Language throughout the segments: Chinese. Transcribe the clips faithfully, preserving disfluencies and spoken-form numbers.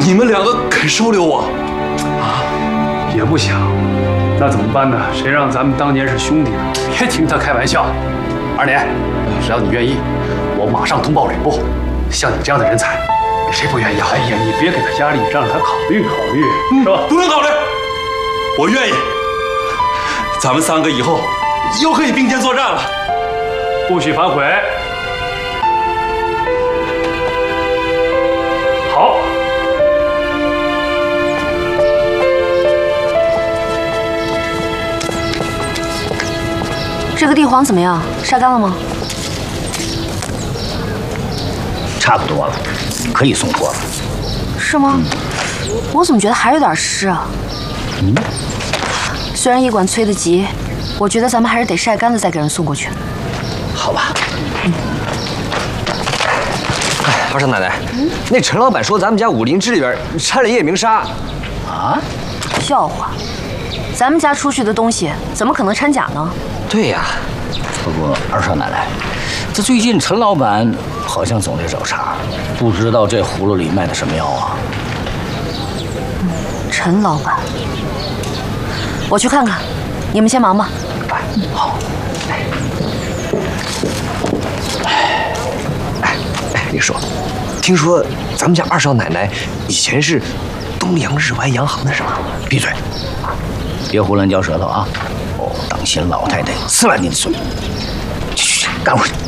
你们两个肯收留我？ 啊，也不想。那怎么办呢？谁让咱们当年是兄弟呢？别听他开玩笑。二年，只要你愿意，我马上通报吕布。像你这样的人才，谁不愿意啊？哎呀，你别给他压力，让他考虑考虑，嗯、是吧？ 不用考虑，我愿意。咱们三个以后又可以并肩作战了。 不许反悔。好。 这个地黄怎么样？晒干了吗？ 差不多了，可以送货了。 是吗？嗯、我怎么觉得还有点湿啊？嗯。虽然驿馆催得急，我觉得咱们还是得晒干了再给人送过去。 好吧。嗯。哎，二少奶奶，嗯、那陈老板说咱们家武林枝里边掺了夜明砂。啊？ 笑话！咱们家出去的东西怎么可能掺假呢？ 对呀。不过二少奶奶，这最近陈老板好像总得找茬，不知道这葫芦里卖的什么药啊？ 嗯、陈老板，我去看看，你们先忙吧。 哎，好。哎，哎哎，李叔，听说咱们家二少奶奶以前是东洋日外洋行的是吧？闭嘴，别胡乱嚼舌头啊！哦，当心老太太撕烂你的嘴。去，干活去。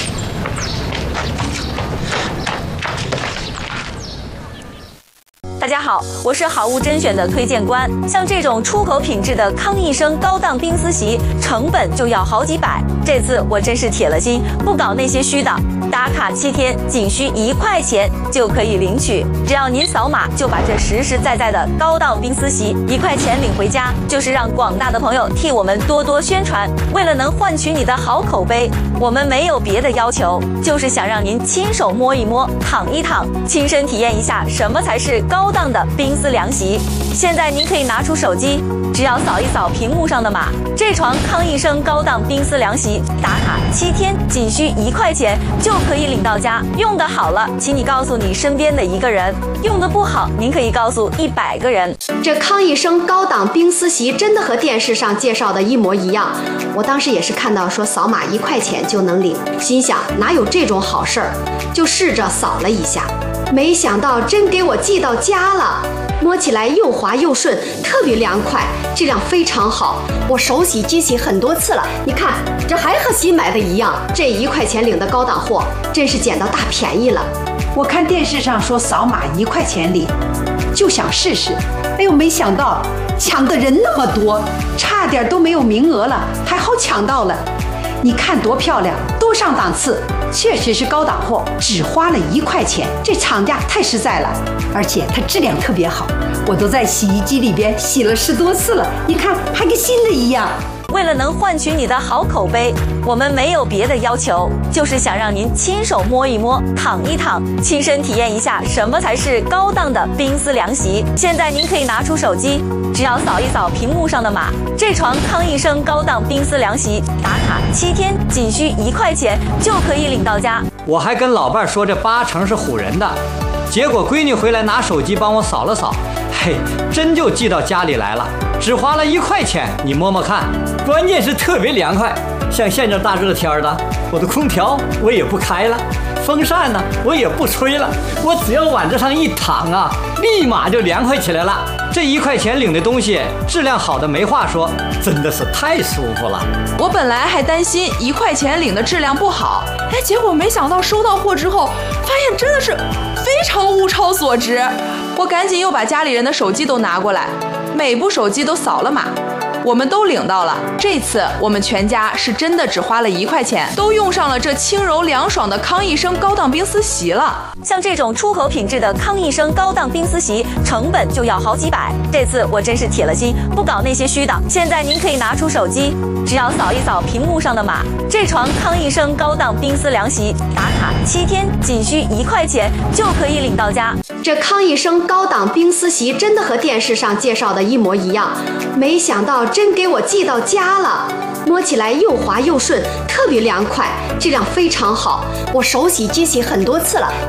大家好，我是好物甄选的推荐官。像这种出口品质的康益生高档冰丝席，成本就要好几百。这次我真是铁了心，不搞那些虚的。打卡七天，仅需一块钱就可以领取。只要您扫码，就把这实实在在的高档冰丝席一块钱领回家，就是让广大的朋友替我们多多宣传。为了能换取你的好口碑，我们没有别的要求，就是想让您亲手摸一摸、躺一躺，亲身体验一下什么才是高档的冰丝凉席。现在您可以拿出手机，只要扫一扫屏幕上的码，这床康益生高档冰丝凉席打卡七天，仅需一块钱就可以领到家。用得好了，请你告诉你身边的一个人；用得不好，您可以告诉一百个人。 这康益生高档冰丝席真的和电视上介绍的一模一样。我当时也是看到说扫码一块钱就能领，心想哪有这种好事儿，就试着扫了一下，没想到真给我寄到家了。摸起来又滑又顺，特别凉快，质量非常好。我手洗机洗很多次了，你看这还和新买的一样。这一块钱领的高档货，真是捡到大便宜了。 我看电视上说扫码一块钱领，就想试试。哎呦，没想到抢的人那么多，差点都没有名额了，还好抢到了。你看多漂亮，多上档次，确实是高档货，只花了一块钱，这厂家太实在了，而且它质量特别好，我都在洗衣机里边洗了十多次了，你看还跟新的一样。 为了能换取你的好口碑，我们没有别的要求，就是想让您亲手摸一摸、躺一躺，亲身体验一下什么才是高档的冰丝凉席。现在您可以拿出手机，只要扫一扫屏幕上的码，这床康益生高档冰丝凉席打卡七天，仅需一块钱就可以领到家。 我还跟老伴说这八成是唬人的，结果闺女回来拿手机帮我扫了扫，嘿，真就寄到家里来了，只花了一块钱，你摸摸看，关键是特别凉快。像现在大热天的，我的空调我也不开了，风扇呢我也不吹了，我只要往这上一躺啊，立马就凉快起来了。这一块钱领的东西质量好的没话说，真的是太舒服了。 我本来还担心一块钱领的质量不好，哎，结果没想到收到货之后，发现真的是非常物超所值。我赶紧又把家里人的手机都拿过来，每部手机都扫了码，我们都领到了。这次我们全家是真的只花了一块钱，都用上了这轻柔凉爽的康益生高档冰丝席了。 像这种出口品质的康益生高档冰丝席，成本就要好几百。这次我真是铁了心，不搞那些虚的。现在您可以拿出手机，只要扫一扫屏幕上的码，这床康益生高档冰丝凉席打卡七天，仅需一块钱就可以领到家。 这康益生高档冰丝席真的和电视上介绍的一模一样，没想到真给我寄到家了。摸起来又滑又顺，特别凉快，质量非常好。我手洗机洗很多次了，